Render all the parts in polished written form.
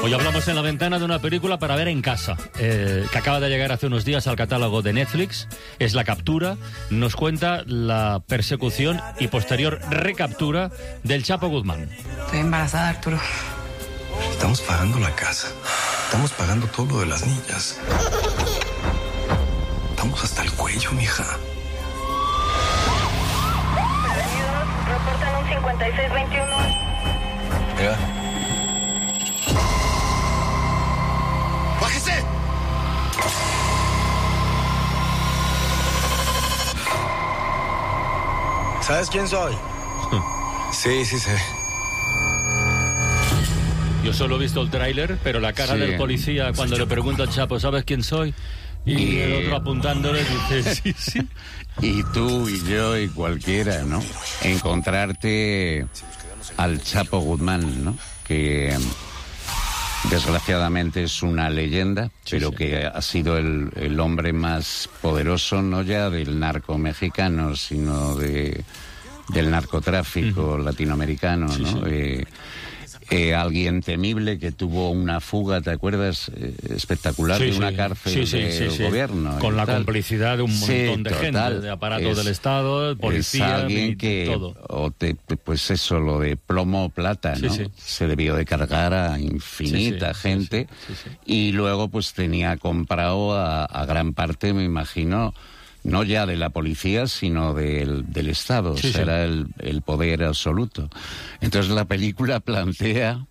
Hoy hablamos en La Ventana de una película para ver en casa, que acaba de llegar hace unos días al catálogo de Netflix. Es La Captura. Nos cuenta la persecución y posterior recaptura del Chapo Guzmán. Estoy embarazada, Arturo. Estamos pagando la casa. Estamos pagando todo lo de las niñas. Estamos hasta el cuello, mija. Reportan un 5621. Mira. ¡Bájese! ¿Sabes quién soy? Sí sé. Yo solo he visto el tráiler, pero la cara del policía cuando le pregunta al Chapo, ¿sabes quién soy? Y el otro apuntándole dice, sí. Y tú y yo y cualquiera, ¿no? Encontrarte al Chapo Guzmán, ¿no? Que desgraciadamente es una leyenda, pero que ha sido el hombre más poderoso, no ya del narco mexicano, sino del narcotráfico latinoamericano, ¿no? Alguien temible que tuvo una fuga, ¿te acuerdas? Espectacular de una cárcel del gobierno. Con la complicidad de un montón de gente, de aparatos del Estado, policía, es alguien que, todo. Pues eso, lo de plomo o plata, ¿no? Se debió de cargar a infinita gente y luego pues tenía comprado a gran parte, me imagino, no ya de la policía, sino del Estado. O sea, era el poder absoluto. Entonces la película plantea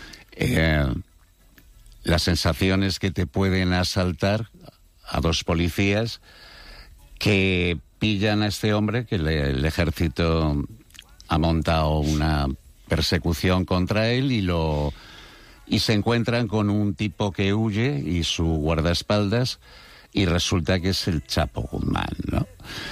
las sensaciones que te pueden asaltar a dos policías que pillan a este hombre, que el ejército ha montado una persecución contra él y se encuentran con un tipo que huye y su guardaespaldas, y resulta que es el Chapo Guzmán, ¿no?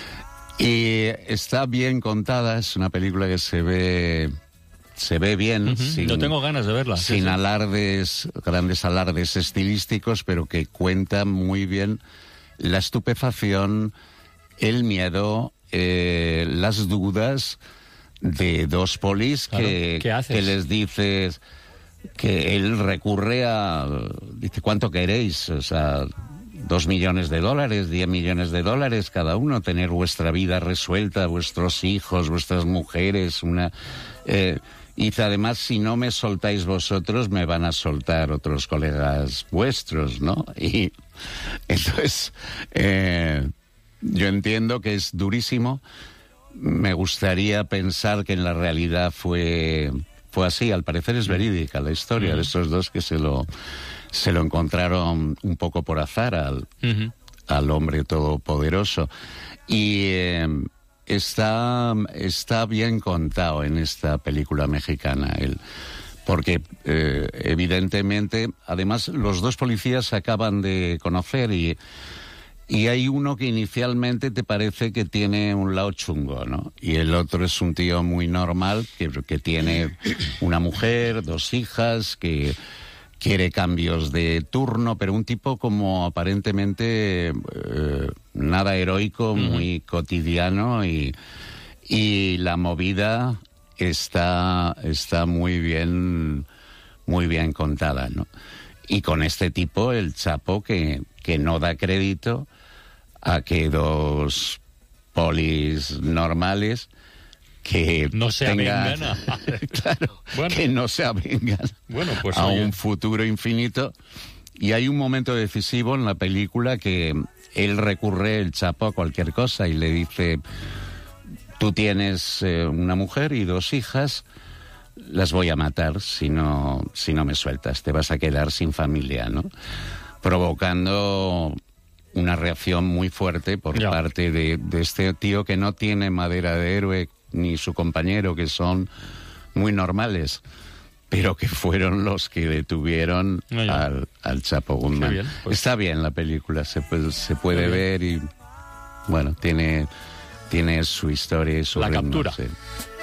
Y está bien contada, es una película que se ve bien. No tengo ganas de verla. Sin grandes alardes estilísticos, pero que cuenta muy bien la estupefacción, el miedo, las dudas de dos polis que les dices que él recurre dice, ¿cuánto queréis? O sea, $2 millones, $10 millones cada uno, tener vuestra vida resuelta, vuestros hijos, vuestras mujeres, y además, si no me soltáis vosotros, me van a soltar otros colegas vuestros, ¿no? Y entonces, yo entiendo que es durísimo. Me gustaría pensar que en la realidad fue así. Al parecer es verídica la historia de estos dos que se lo encontraron un poco por azar al hombre todopoderoso. Y está bien contado en esta película mexicana, porque evidentemente, además, los dos policías se acaban de conocer y hay uno que inicialmente te parece que tiene un lado chungo, ¿no? Y el otro es un tío muy normal, que tiene una mujer, 2 hijas, que quiere cambios de turno, pero un tipo como aparentemente nada heroico, muy cotidiano, y la movida está muy bien contada, ¿no? Y con este tipo, el Chapo, que no da crédito a que dos polis normales que no se avengan claro, que no se avengan pues, a un futuro infinito. Y hay un momento decisivo en la película que él recurre, el Chapo, a cualquier cosa y le dice, tú tienes una mujer y 2 hijas, las voy a matar si no me sueltas, te vas a quedar sin familia, ¿no? Provocando una reacción muy fuerte por parte de este tío que no tiene madera de héroe, ni su compañero, que son muy normales, pero que fueron los que detuvieron al Chapo Guzmán. Bien, pues. Está bien la película, se puede ver y bueno, tiene su historia y su La ritmo, Captura. Sí.